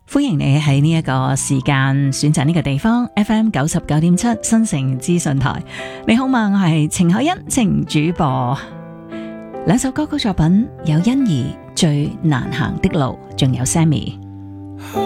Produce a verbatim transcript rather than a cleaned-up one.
歡迎你喺呢一個時間選擇呢個地方 F M 九十九點七新城資訊台。你好嘛，我係程海欣，程主播。兩首歌曲作品有欣宜最難行的路，仲有 Sammy。